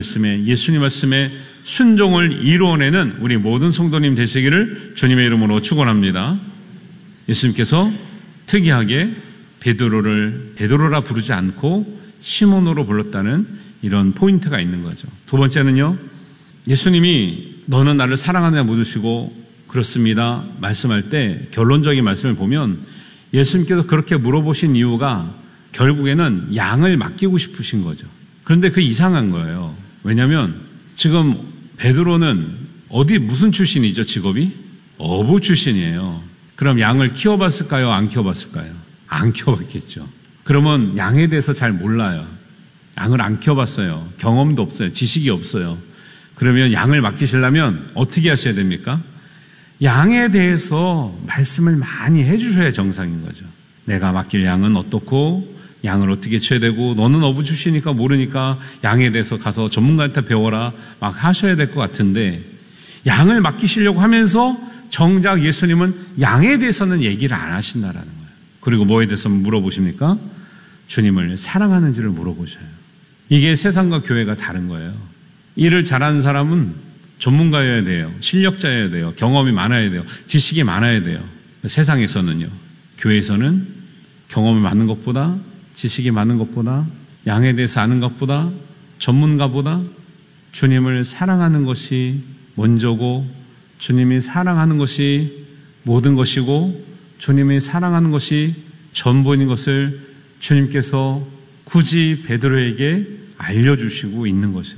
예수님 말씀에 순종을 이루어내는 우리 모든 성도님 되시기를 주님의 이름으로 축원합니다. 예수님께서 특이하게 베드로를 베드로라 부르지 않고 시몬으로 불렀다는 이런 포인트가 있는 거죠. 두 번째는요, 예수님이 너는 나를 사랑하느냐 묻으시고 그렇습니다 말씀할 때 결론적인 말씀을 보면 예수님께서 그렇게 물어보신 이유가 결국에는 양을 맡기고 싶으신 거죠. 그런데 그 이상한 거예요. 왜냐하면 지금 베드로는 무슨 출신이죠? 직업이? 어부 출신이에요. 그럼 양을 키워봤을까요? 안 키워봤을까요? 안 키워봤겠죠. 그러면 양에 대해서 잘 몰라요. 양을 안 키워봤어요. 경험도 없어요. 지식이 없어요. 그러면 양을 맡기시려면 어떻게 하셔야 됩니까? 양에 대해서 말씀을 많이 해주셔야 정상인 거죠. 내가 맡길 양은 어떻고 양을 어떻게 쳐야 되고 너는 어부 출신이니까 모르니까 양에 대해서 가서 전문가한테 배워라 막 하셔야 될 것 같은데 양을 맡기시려고 하면서 정작 예수님은 양에 대해서는 얘기를 안 하신다라는 거예요. 그리고 뭐에 대해서 물어보십니까? 주님을 사랑하는지를 물어보셔요. 이게 세상과 교회가 다른 거예요. 일을 잘하는 사람은 전문가여야 돼요. 실력자여야 돼요. 경험이 많아야 돼요. 지식이 많아야 돼요. 세상에서는요. 교회에서는 경험이 많은 것보다 지식이 많은 것보다 양에 대해서 아는 것보다 전문가보다 주님을 사랑하는 것이 먼저고 주님이 사랑하는 것이 모든 것이고 주님이 사랑하는 것이 전부인 것을 주님께서 굳이 베드로에게 알려주시고 있는 것이에요.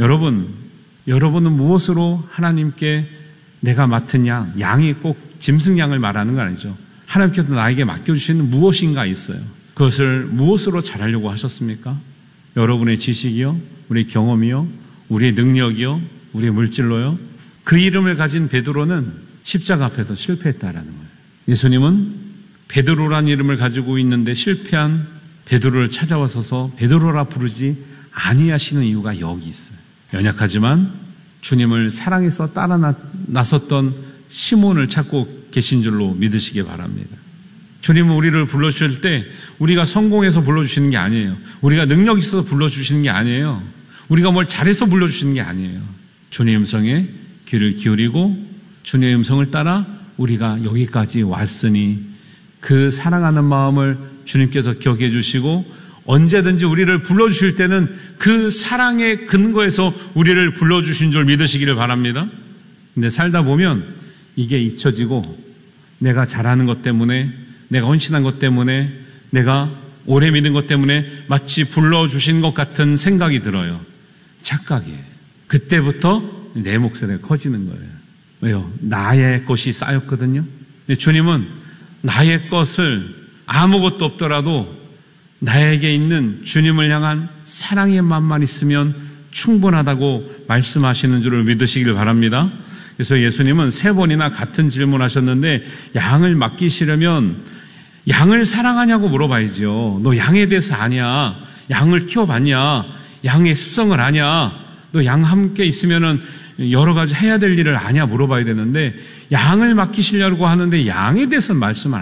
여러분은 무엇으로 하나님께 내가 맡은 양이 꼭 짐승양을 말하는 건 아니죠. 하나님께서 나에게 맡겨주시는 무엇인가 있어요. 그것을 무엇으로 잘하려고 하셨습니까? 여러분의 지식이요? 우리 경험이요? 우리의 능력이요? 우리의 물질로요? 그 이름을 가진 베드로는 십자가 앞에서 실패했다라는 거예요. 예수님은 베드로란 이름을 가지고 있는데 실패한 베드로를 찾아와서서 베드로라 부르지 아니하시는 이유가 여기 있어요. 연약하지만 주님을 사랑해서 따라 나섰던 시몬을 찾고 계신 줄로 믿으시기 바랍니다. 주님은 우리를 불러주실 때 우리가 성공해서 불러주시는 게 아니에요. 우리가 능력 있어서 불러주시는 게 아니에요. 우리가 뭘 잘해서 불러주시는 게 아니에요. 주님의 음성에 귀를 기울이고 주님의 음성을 따라 우리가 여기까지 왔으니 그 사랑하는 마음을 주님께서 기억해 주시고 언제든지 우리를 불러주실 때는 그 사랑의 근거에서 우리를 불러주신 줄 믿으시기를 바랍니다. 근데 살다 보면 이게 잊혀지고 내가 잘하는 것 때문에 내가 헌신한 것 때문에 내가 오래 믿은 것 때문에 마치 불러주신 것 같은 생각이 들어요. 착각이에요. 그때부터 내 목소리가 커지는 거예요. 왜요? 나의 것이 쌓였거든요. 근데 주님은 나의 것을 아무것도 없더라도 나에게 있는 주님을 향한 사랑의 마음만 있으면 충분하다고 말씀하시는 줄을 믿으시길 바랍니다. 그래서 예수님은 3번이나 같은 질문하셨는데 양을 맡기시려면 양을 사랑하냐고 물어봐야죠. 너 양에 대해서 아냐? 양을 키워봤냐? 양의 습성을 아냐? 너 양 함께 있으면은 여러 가지 해야 될 일을 아냐? 물어봐야 되는데 양을 맡기시려고 하는데 양에 대해서는 말씀을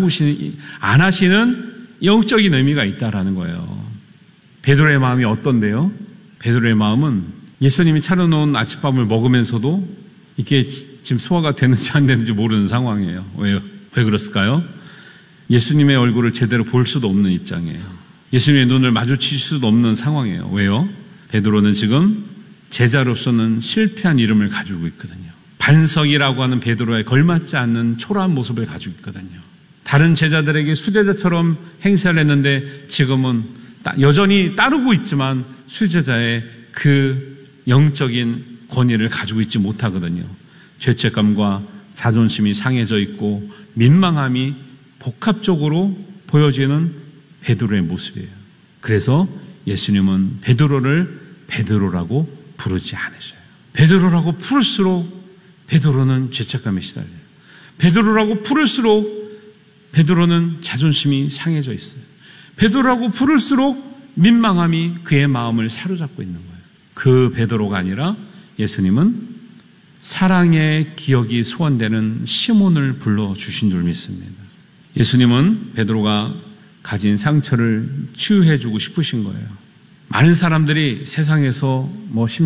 안 하시는 영적인 의미가 있다라는 거예요. 베드로의 마음이 어떤데요? 베드로의 마음은 예수님이 차려놓은 아침밥을 먹으면서도 이게 지금 소화가 되는지 안 되는지 모르는 상황이에요. 왜요? 왜 그랬을까요? 예수님의 얼굴을 제대로 볼 수도 없는 입장이에요. 예수님의 눈을 마주칠 수도 없는 상황이에요. 왜요? 베드로는 지금 제자로서는 실패한 이름을 가지고 있거든요. 반석이라고 하는 베드로에 걸맞지 않는 초라한 모습을 가지고 있거든요. 다른 제자들에게 수제자처럼 행세를 했는데 지금은 여전히 따르고 있지만 수제자의 그 영적인 권위를 가지고 있지 못하거든요. 죄책감과 자존심이 상해져 있고 민망함이 복합적으로 보여지는 베드로의 모습이에요. 그래서 예수님은 베드로를 베드로라고 부르지 않으셔요. 베드로라고 부를수록 베드로는 죄책감에 시달려요. 베드로라고 부를수록 베드로는 자존심이 상해져 있어요. 베드로라고 부를수록 민망함이 그의 마음을 사로잡고 있는 거예요. 그 베드로가 아니라 예수님은 사랑의 기억이 소원되는 시몬을 불러주신 줄 믿습니다. 예수님은 베드로가 가진 상처를 치유해 주고 싶으신 거예요. 많은 사람들이 세상에서 뭐